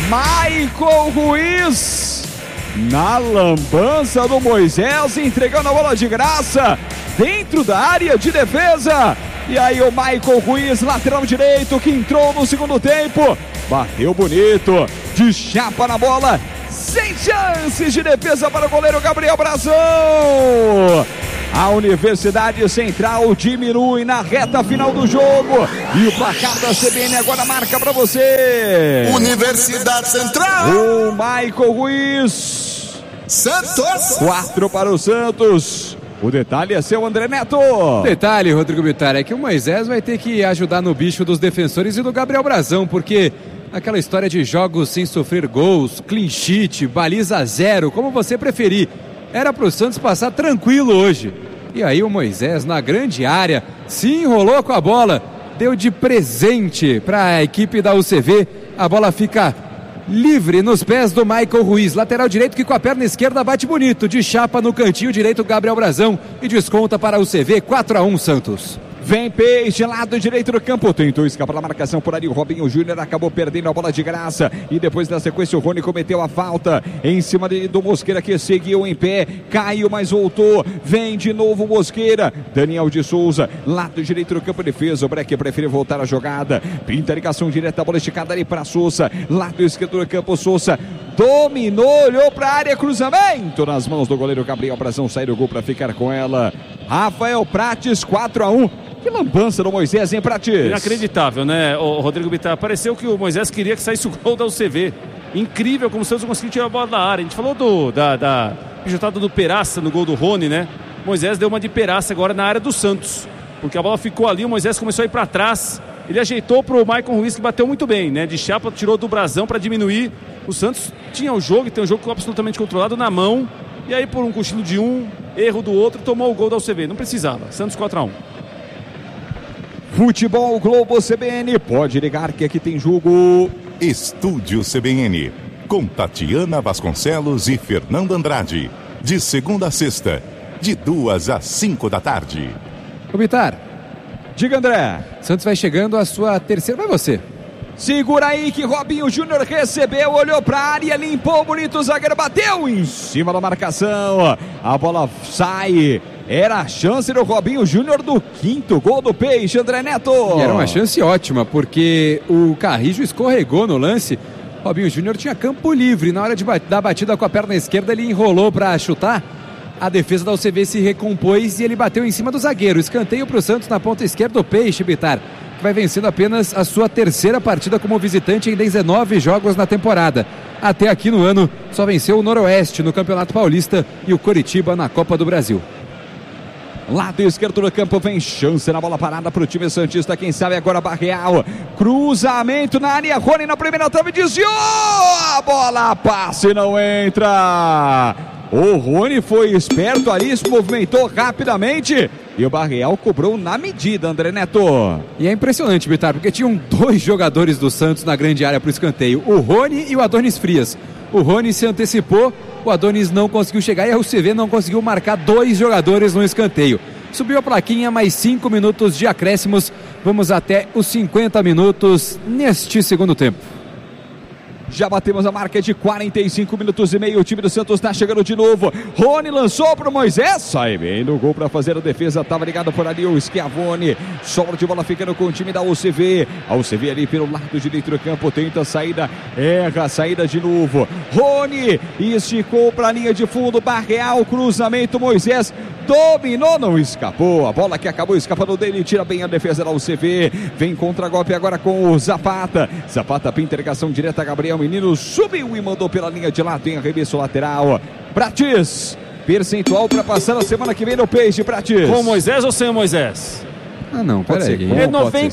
Michael Ruiz na lambança do Moisés, entregando a bola de graça dentro da área de defesa. E aí o Michael Ruiz, lateral direito, que entrou no segundo tempo, bateu bonito, de chapa na bola, sem chances de defesa para o goleiro Gabriel Brazão. A Universidade Central diminui na reta final do jogo e o placar da CBN agora marca para você. Universidade Central. O Michael Ruiz. Santos. 4 para o Santos. O detalhe é seu, André Neto. Detalhe, Rodrigo Bittar, é que o Moisés vai ter que ajudar no bicho dos defensores e do Gabriel Brazão, porque aquela história de jogos sem sofrer gols, clean sheet, baliza zero, como você preferir, era pro Santos passar tranquilo hoje. E aí o Moisés, na grande área, se enrolou com a bola, deu de presente para a equipe da UCV. A bola fica livre nos pés do Michael Ruiz, lateral direito, que com a perna esquerda bate bonito, de chapa no cantinho direito Gabriel Brazão, e desconta para a UCV. 4-1 Santos. Vem Peixe, lado direito do campo, tentou escapar da marcação por ali, o Robinho Júnior acabou perdendo a bola de graça, e depois da sequência o Rony cometeu a falta, em cima do Mosqueira, que seguiu em pé, caiu, mas voltou, vem de novo o Mosqueira, Daniel de Souza, lado direito do campo, defesa, o Breck prefere voltar a jogada, pinta a ligação direta, a bola esticada ali para Souza, lado esquerdo do campo, Souza, dominou, olhou para a área, cruzamento nas mãos do goleiro Gabriel Brazão, sai do gol para ficar com ela, Rafael Prates, 4-1. Que lambança do Moisés, hein, Prates? Inacreditável, né, o Rodrigo Bittar? Pareceu que o Moisés queria que saísse o gol da UCV. Incrível como o Santos conseguiu tirar a bola da área. A gente falou da pichotada do Peraça no gol do Rony, né? O Moisés deu uma de Peraça agora na área do Santos, porque a bola ficou ali, o Moisés começou a ir para trás. Ele ajeitou pro Michael Ruiz, que bateu muito bem, né? De chapa, tirou do Brazão para diminuir. O Santos tinha o jogo, e tem um jogo absolutamente controlado na mão. E aí, por um cochilo de um, erro do outro, tomou o gol da UCV. Não precisava. Santos 4-1. Futebol Globo CBN, pode ligar que aqui tem jogo. Estúdio CBN, com Tatiana Vasconcelos e Fernando Andrade, de segunda a sexta, de 2 às 5 da tarde. Ô Bittar, diga, André. Santos vai chegando à sua terceira, vai você. Segura aí que Robinho Júnior recebeu, olhou pra área, limpou bonito, o zagueiro bateu em cima da marcação, a bola sai. Era a chance do Robinho Júnior do 5º gol do Peixe, André Neto. E era uma chance ótima, porque o Carrijo escorregou no lance. Robinho Júnior tinha campo livre. Na hora da batida com a perna esquerda, ele enrolou para chutar. A defesa da UCV se recompôs e ele bateu em cima do zagueiro. Escanteio para o Santos na ponta esquerda do Peixe, Bittar, que vai vencendo apenas a sua terceira partida como visitante em 19 jogos na temporada. Até aqui no ano, só venceu o Noroeste no Campeonato Paulista e o Coritiba na Copa do Brasil. Lado esquerdo do campo, vem chance na bola parada para o time santista, quem sabe agora Barreal, cruzamento na área, Rony na primeira trave, desviou, a bola passa e não entra. O Rony foi esperto ali, se movimentou rapidamente e o Barreal cobrou na medida, André Neto. E é impressionante, Bittar, porque tinham 2 jogadores do Santos na grande área para o escanteio, o Rony e o Adonis Frias. O Rony se antecipou, o Adonis não conseguiu chegar e a UCV não conseguiu marcar 2 jogadores no escanteio. Subiu a plaquinha, mais 5 minutos de acréscimos. Vamos até os 50 minutos neste segundo tempo. Já batemos a marca de 45 minutos e meio. O time do Santos está chegando de novo. Rony lançou para o Moisés. Sai bem no gol para fazer a defesa. Estava ligado por ali o Schiavone. Sobra de bola ficando com o time da UCV. A UCV ali pelo lado direito do campo. Tenta a saída. Erra a saída de novo. Rony esticou para a linha de fundo. Barreal, cruzamento. Moisés dominou, não escapou. A bola que acabou escapando dele. Tira bem a defesa da UCV. Vem contra-golpe agora com o Zapata. Zapata pinta a ligação direta a Gabriel. O menino subiu e mandou pela linha de lado em arremesso lateral. Prates, percentual para passar a semana que vem no Peixe, Prates. Com Moisés ou sem Moisés? Ah não, peraí. É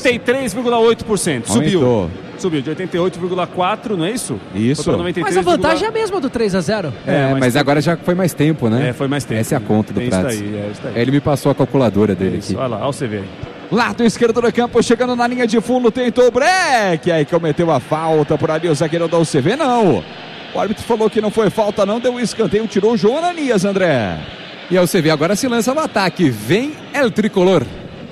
93,8%. Subiu. Subiu de 88,4%, não é isso? Isso. Mas a vantagem é a mesma do 3-0. Mas agora já foi mais tempo, né? Foi mais tempo. Essa é a conta do Prates. Isso daí. Ele me passou a calculadora dele aqui. Olha lá, olha você ver. Lado esquerdo do campo, chegando na linha de fundo, tentou o break, aí cometeu a falta por ali o zagueiro da UCV, não. O árbitro falou que não foi falta não, deu um escanteio, tirou o João Ananias, André. E a UCV agora se lança no ataque, vem El Tricolor.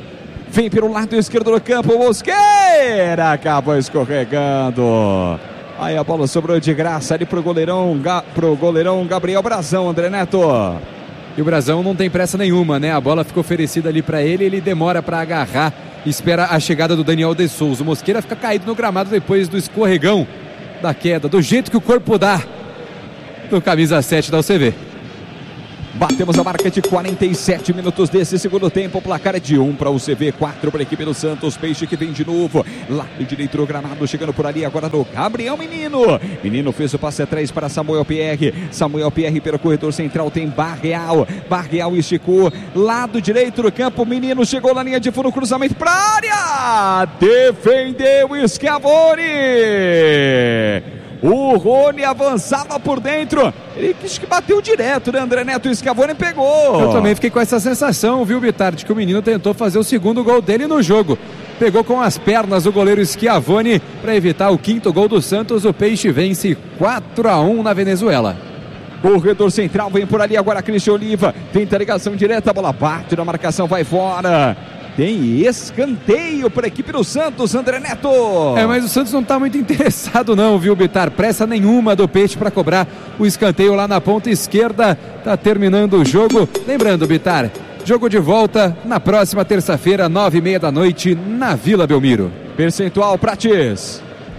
Vem pelo lado esquerdo do campo, Mosqueira acabou escorregando. Aí a bola sobrou de graça ali pro goleirão Gabriel Brazão, André Neto. E o Brazão não tem pressa nenhuma, né? A bola ficou oferecida ali para ele demora para agarrar, espera a chegada do Daniel de Souza. O Mosqueira fica caído no gramado depois do escorregão da queda, do jeito que o corpo dá, do camisa 7 da UCV. Batemos a marca de 47 minutos desse segundo tempo. O placar é de 1 para o UCV, 4 para a equipe do Santos. Peixe que vem de novo. Lado direito do gramado, chegando por ali agora no Gabriel Menino. Menino fez o passe atrás para Samuel Pierre. Samuel Pierre pelo corredor central tem Barreal. Barreal esticou. Lado direito do campo. Menino chegou na linha de fundo, cruzamento para a área. Defendeu Schiavone. O Rony avançava por dentro. Ele quis que bateu direto, né, André Neto? O Schiavone pegou. Eu também fiquei com essa sensação, viu, Bitar, de que o menino tentou fazer o segundo gol dele no jogo. Pegou com as pernas o goleiro Schiavone para evitar o 5º gol do Santos. O Peixe vence 4-1 na Venezuela. Corredor central, vem por ali agora Cristian Oliva. Tenta a ligação direta, a bola bate na marcação, vai fora. Tem escanteio para a equipe do Santos, André Neto. Mas o Santos não está muito interessado não, viu, Bitar? Pressa nenhuma do Peixe para cobrar o escanteio lá na ponta esquerda. Tá terminando o jogo. Lembrando, Bitar, jogo de volta na próxima terça-feira, 9h30 da noite, na Vila Belmiro. Percentual, Prates.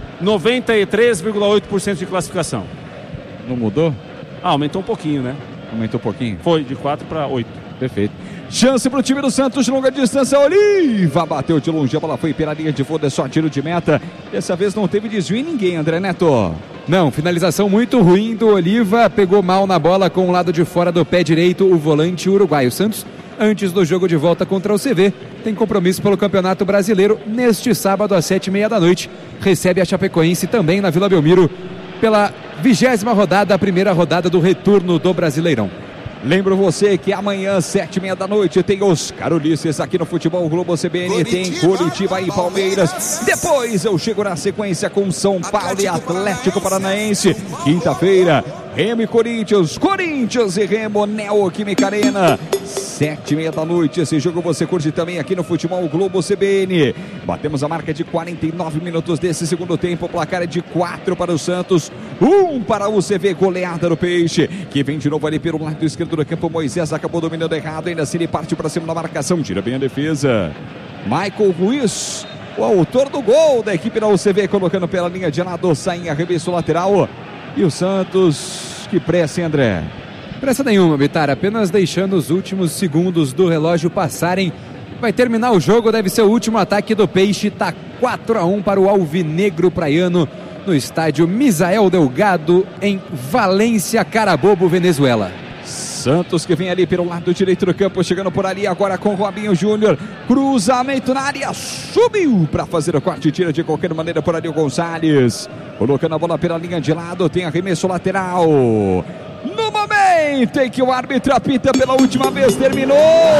93,8% de classificação. Não mudou? Aumentou um pouquinho, né? Aumentou um pouquinho? Foi, de 4 para 8. Perfeito. Chance para o time do Santos de longa distância. Oliva bateu de longe, a bola foi pela linha de fundo, é só tiro de meta. Dessa vez não teve desvio em ninguém, André Neto. Não, finalização muito ruim do Oliva, pegou mal na bola com o lado de fora do pé direito o volante uruguaio. Santos, antes do jogo de volta contra o CV, tem compromisso pelo Campeonato Brasileiro neste sábado às 7h30 da noite. Recebe a Chapecoense também na Vila Belmiro pela 20ª rodada, a primeira rodada do retorno do Brasileirão. Lembro você que amanhã, 7h30 da noite, tem Oscar Ulisses aqui no Futebol Globo CBN, tem Curitiba e Palmeiras. Depois eu chego na sequência com São Paulo e Atlético Paranaense. Quinta-feira, Remo e Corinthians, Corinthians e Remo, Neoquímica Arena. 7h30 da noite, esse jogo você curte também aqui no Futebol Globo CBN. Batemos a marca de 49 minutos desse segundo tempo, o placar é de 4 para o Santos, 1 para o UCV, goleada do Peixe, que vem de novo ali pelo lado esquerdo do campo. Moisés acabou dominando errado, ainda assim ele parte para cima da marcação, tira bem a defesa. Michael Ruiz, o autor do gol da equipe da UCV, colocando pela linha de lado, sai em arremesso lateral. E o Santos, que pressa, hein, André? Pressa nenhuma, Bitar, apenas deixando os últimos segundos do relógio passarem. Vai terminar o jogo, deve ser o último ataque do Peixe. Tá 4-1 para o Alvinegro Praiano no estádio Misael Delgado, em Valência, Carabobo, Venezuela. Santos que vem ali pelo lado direito do campo, chegando por ali agora com Robinho Júnior. Cruzamento na área, subiu para fazer o corte, tira de qualquer maneira por ali o Gonçalves. Colocando a bola pela linha de lado, tem arremesso lateral. No momento em que o árbitro apita pela última vez, terminou.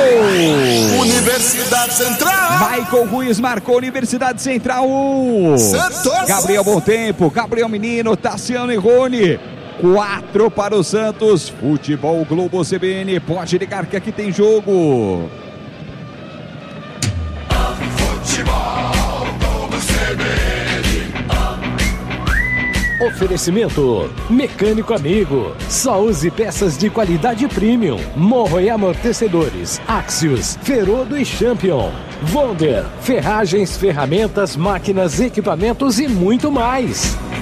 Universidade Central. Michael Ruiz marcou, Universidade Central 1. Santos. Gabriel Bom Tempo, Gabriel Menino, Tassiano e Rony. 4 para o Santos. Futebol Globo CBN, pode ligar que aqui tem jogo. Futebol Globo CBN. Oferecimento Mecânico Amigo. Só use peças de qualidade premium. Morro e amortecedores Axios, Ferodo e Champion. Wonder, ferragens, ferramentas, máquinas, equipamentos e muito mais.